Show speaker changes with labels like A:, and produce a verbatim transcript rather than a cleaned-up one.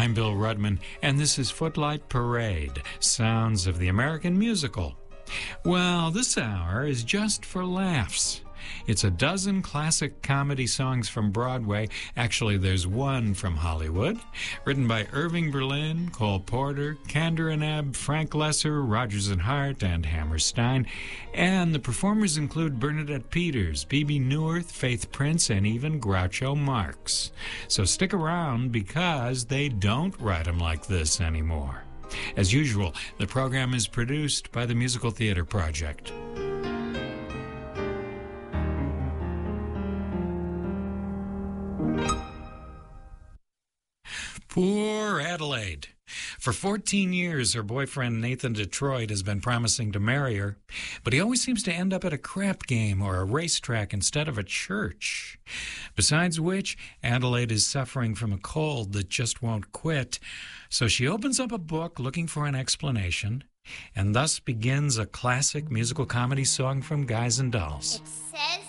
A: I'm Bill Rudman, and this is Footlight Parade, Sounds of the American Musical. Well, this hour is just for laughs. It's a dozen classic comedy songs from Broadway. Actually, there's one from Hollywood, written by Irving Berlin, Cole Porter, Kander and Ebb, Frank Lesser, Rodgers and Hart, and Hammerstein. And the performers include Bernadette Peters, Bebe Neuwirth, Faith Prince, and even Groucho Marx. So stick around because they don't write them like this anymore. As usual, the program is produced by the Musical Theater Project. Poor Adelaide. For fourteen years, her boyfriend Nathan Detroit has been promising to marry her, but he always seems to end up at a crap game or a racetrack instead of a church. Besides which, Adelaide is suffering from a cold that just won't quit, so she opens up a book looking for an explanation, and thus begins a classic musical comedy song from Guys and Dolls.
B: It says